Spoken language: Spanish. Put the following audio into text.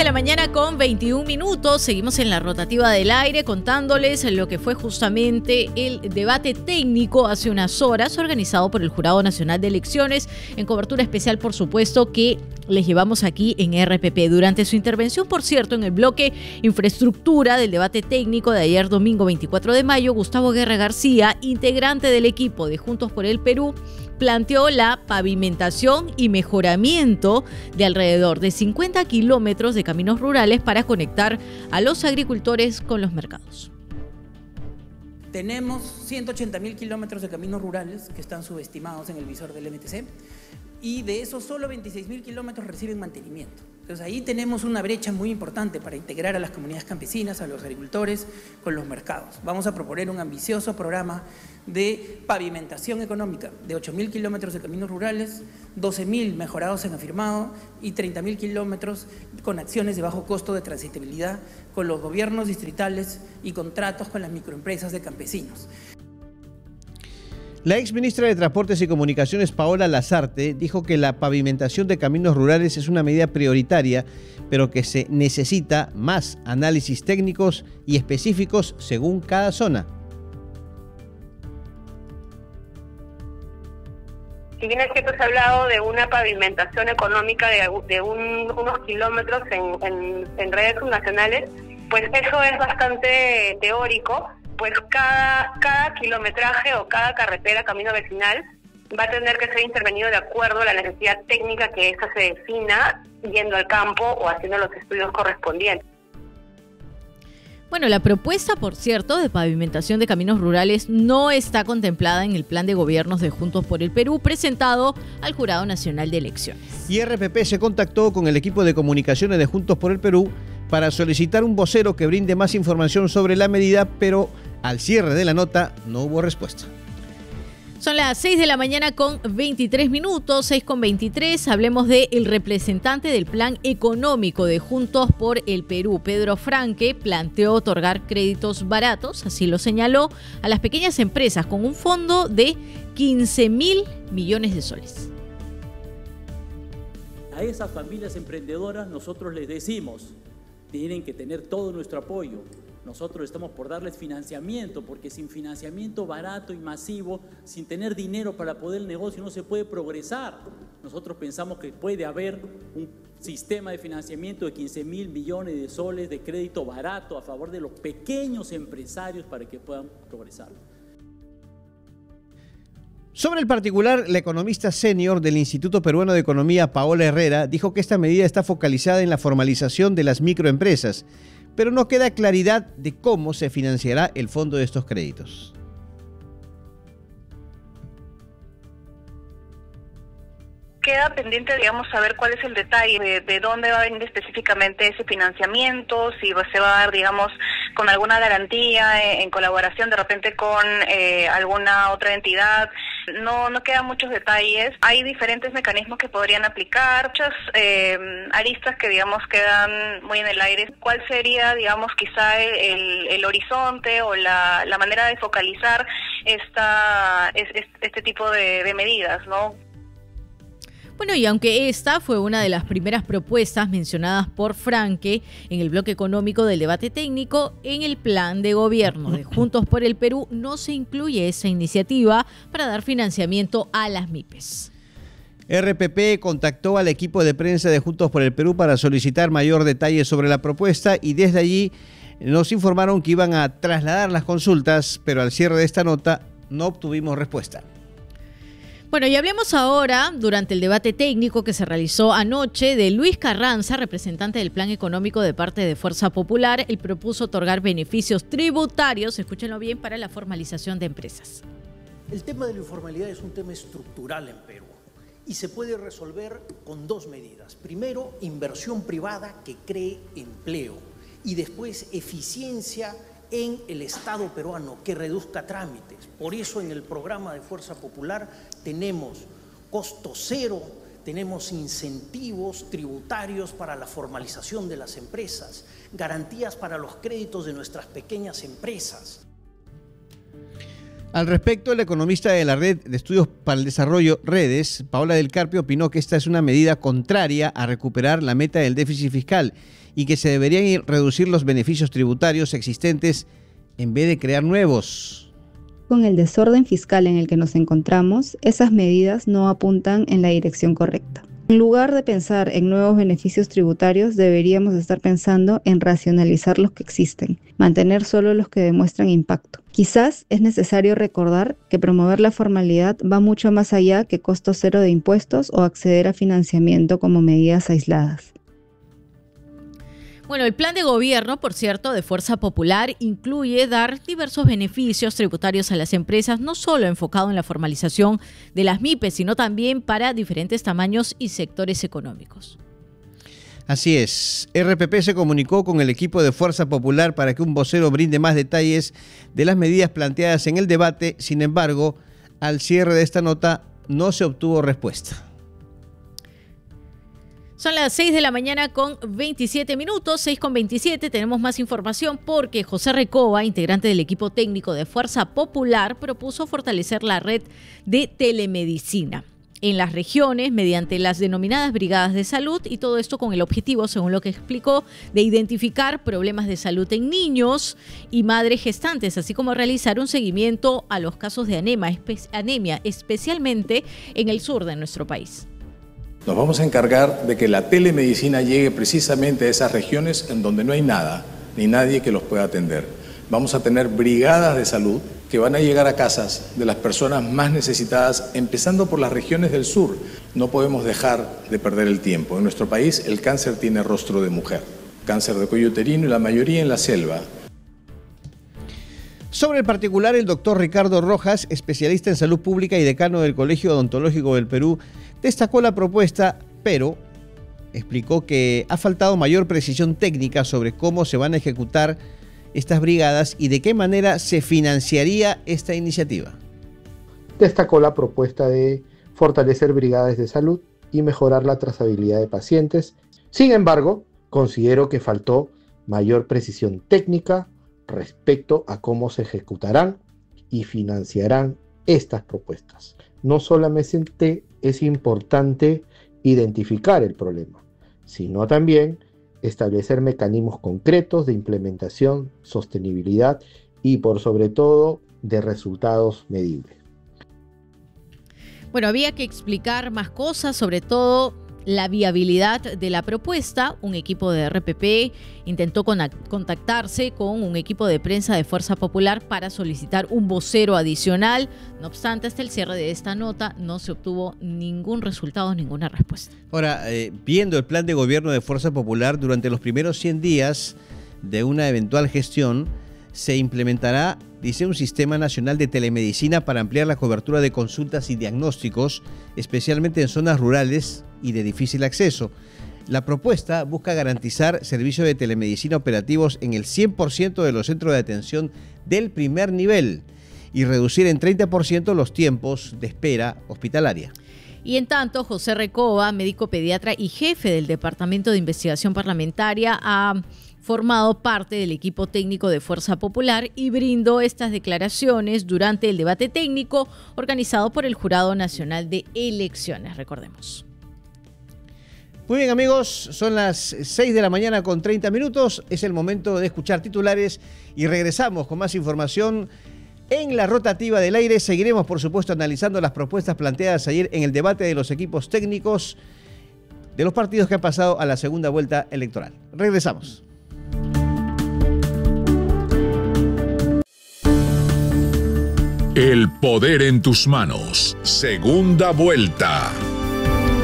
de la mañana con 21 minutos. Seguimos en la rotativa del aire contándoles lo que fue justamente el debate técnico hace unas horas organizado por el Jurado Nacional de Elecciones en cobertura especial, por supuesto, que les llevamos aquí en RPP. Durante su intervención, por cierto, en el bloque infraestructura del debate técnico de ayer domingo 24 de mayo, Gustavo Guerra García, integrante del equipo de Juntos por el Perú, planteó la pavimentación y mejoramiento de alrededor de 50 kilómetros de caminos rurales para conectar a los agricultores con los mercados. Tenemos 180.000 kilómetros de caminos rurales que están subestimados en el visor del MTC y de esos solo 26.000 kilómetros reciben mantenimiento. Entonces ahí tenemos una brecha muy importante para integrar a las comunidades campesinas, a los agricultores con los mercados. Vamos a proponer un ambicioso programa de pavimentación económica de 8.000 kilómetros de caminos rurales, 12.000 mejorados en afirmado y 30.000 kilómetros con acciones de bajo costo de transitabilidad con los gobiernos distritales y contratos con las microempresas de campesinos. La exministra de Transportes y Comunicaciones, Paola Lazarte, dijo que la pavimentación de caminos rurales es una medida prioritaria, pero que se necesita más análisis técnicos y específicos según cada zona. Si bien es cierto, se ha hablado de una pavimentación económica de unos kilómetros en redes subnacionales, pues eso es bastante teórico, pues cada kilometraje o cada carretera, camino vecinal, va a tener que ser intervenido de acuerdo a la necesidad técnica que esta se defina yendo al campo o haciendo los estudios correspondientes. Bueno, la propuesta, por cierto, de pavimentación de caminos rurales no está contemplada en el plan de gobiernos de Juntos por el Perú presentado al Jurado Nacional de Elecciones. Y RPP se contactó con el equipo de comunicaciones de Juntos por el Perú para solicitar un vocero que brinde más información sobre la medida, pero al cierre de la nota no hubo respuesta. Son las 6 de la mañana con 23 minutos, 6 con 23. Hablemos del representante del Plan Económico de Juntos por el Perú, Pedro Franque, planteó otorgar créditos baratos, así lo señaló, a las pequeñas empresas con un fondo de 15.000 millones de soles. A esas familias emprendedoras nosotros les decimos, tienen que tener todo nuestro apoyo. Nosotros estamos por darles financiamiento, porque sin financiamiento barato y masivo, sin tener dinero para poder el negocio, no se puede progresar. Nosotros pensamos que puede haber un sistema de financiamiento de 15.000 millones de soles de crédito barato a favor de los pequeños empresarios para que puedan progresar. Sobre el particular, la economista senior del Instituto Peruano de Economía, Paola Herrera, dijo que esta medida está focalizada en la formalización de las microempresas, pero no queda claridad de cómo se financiará el fondo de estos créditos. Queda pendiente, digamos, saber cuál es el detalle de dónde va a venir específicamente ese financiamiento, si se va a dar, digamos, con alguna garantía, en colaboración de repente con alguna otra entidad. No quedan muchos detalles. Hay diferentes mecanismos que podrían aplicar, muchas aristas que, digamos, quedan muy en el aire. ¿Cuál sería, digamos, quizá el horizonte o la manera de focalizar este tipo de medidas, ¿no? Bueno, y aunque esta fue una de las primeras propuestas mencionadas por Franque en el bloque económico del debate técnico, en el plan de gobierno de Juntos por el Perú no se incluye esa iniciativa para dar financiamiento a las MIPES. RPP contactó al equipo de prensa de Juntos por el Perú para solicitar mayor detalle sobre la propuesta y desde allí nos informaron que iban a trasladar las consultas, pero al cierre de esta nota no obtuvimos respuesta. Bueno, y hablemos ahora, durante el debate técnico que se realizó anoche, de Luis Carranza, representante del Plan Económico de parte de Fuerza Popular. Él propuso otorgar beneficios tributarios, escúchenlo bien, para la formalización de empresas. El tema de la informalidad es un tema estructural en Perú y se puede resolver con dos medidas. Primero, inversión privada que cree empleo y después eficiencia en el Estado peruano que reduzca trámites. Por eso en el programa de Fuerza Popular tenemos costo cero, tenemos incentivos tributarios para la formalización de las empresas, garantías para los créditos de nuestras pequeñas empresas. Al respecto, la economista de la Red de Estudios para el Desarrollo, Redes, Paola del Carpio, opinó que esta es una medida contraria a recuperar la meta del déficit fiscal y que se deberían reducir los beneficios tributarios existentes en vez de crear nuevos. Con el desorden fiscal en el que nos encontramos, esas medidas no apuntan en la dirección correcta. En lugar de pensar en nuevos beneficios tributarios, deberíamos estar pensando en racionalizar los que existen, mantener solo los que demuestran impacto. Quizás es necesario recordar que promover la formalidad va mucho más allá que costo cero de impuestos o acceder a financiamiento como medidas aisladas. Bueno, el plan de gobierno, por cierto, de Fuerza Popular incluye dar diversos beneficios tributarios a las empresas, no solo enfocado en la formalización de las MIPYMES, sino también para diferentes tamaños y sectores económicos. Así es, RPP se comunicó con el equipo de Fuerza Popular para que un vocero brinde más detalles de las medidas planteadas en el debate. Sin embargo, al cierre de esta nota no se obtuvo respuesta. Son las 6 de la mañana con 27 minutos, 6 con 27. Tenemos más información porque José Recoba, integrante del equipo técnico de Fuerza Popular, propuso fortalecer la red de telemedicina en las regiones mediante las denominadas brigadas de salud, y todo esto con el objetivo, según lo que explicó, de identificar problemas de salud en niños y madres gestantes, así como realizar un seguimiento a los casos de anemia, especialmente en el sur de nuestro país. Nos vamos a encargar de que la telemedicina llegue precisamente a esas regiones en donde no hay nada ni nadie que los pueda atender. Vamos a tener brigadas de salud que van a llegar a casas de las personas más necesitadas, empezando por las regiones del sur. No podemos dejar de perder el tiempo. En nuestro país el cáncer tiene rostro de mujer, cáncer de cuello uterino y la mayoría en la selva. Sobre el particular, el doctor Ricardo Rojas, especialista en salud pública y decano del Colegio Odontológico del Perú, destacó la propuesta, pero explicó que ha faltado mayor precisión técnica sobre cómo se van a ejecutar estas brigadas y de qué manera se financiaría esta iniciativa. Destacó la propuesta de fortalecer brigadas de salud y mejorar la trazabilidad de pacientes. Sin embargo, considero que faltó mayor precisión técnica respecto a cómo se ejecutarán y financiarán estas propuestas. No solamente es importante identificar el problema, sino también establecer mecanismos concretos de implementación, sostenibilidad y, por sobre todo, de resultados medibles. Bueno, había que explicar más cosas, sobre todo la viabilidad de la propuesta. Un equipo de RPP intentó contactarse con un equipo de prensa de Fuerza Popular para solicitar un vocero adicional. No obstante, hasta el cierre de esta nota no se obtuvo ningún resultado, ninguna respuesta. Ahora, viendo el plan de gobierno de Fuerza Popular, durante los primeros 100 días de una eventual gestión, se implementará, dice, un sistema nacional de telemedicina para ampliar la cobertura de consultas y diagnósticos, especialmente en zonas rurales y de difícil acceso. La propuesta busca garantizar servicios de telemedicina operativos en el 100% de los centros de atención del primer nivel y reducir en 30% los tiempos de espera hospitalaria. Y en tanto, José Recoba, médico pediatra y jefe del Departamento de Investigación Parlamentaria, ha formado parte del equipo técnico de Fuerza Popular y brindó estas declaraciones durante el debate técnico organizado por el Jurado Nacional de Elecciones, recordemos. Muy bien, amigos, son las 6 de la mañana con 30 minutos, es el momento de escuchar titulares y regresamos con más información en la rotativa del aire. Seguiremos, por supuesto, analizando las propuestas planteadas ayer en el debate de los equipos técnicos de los partidos que han pasado a la segunda vuelta electoral. Regresamos. El poder en tus manos. Segunda vuelta.